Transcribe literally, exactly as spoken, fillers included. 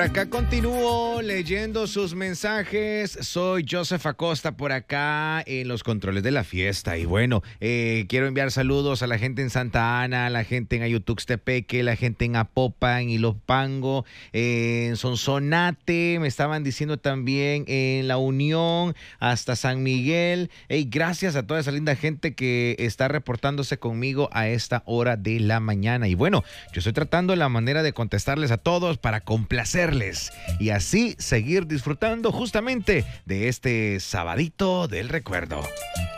Acá continúo leyendo sus mensajes. Soy Joseph Acosta por acá en los controles de la fiesta. Y bueno, eh, quiero enviar saludos a la gente en Santa Ana, a la gente en Ayutuxtepeque, la gente en Apopan, en Ilopango, eh, en Sonsonate. Me estaban diciendo también en La Unión, hasta San Miguel. Hey, gracias a toda esa linda gente que está reportándose conmigo a esta hora de la mañana. Y bueno, yo estoy tratando la manera de contestarles a todos para complacer y así seguir disfrutando justamente de este sabadito del recuerdo.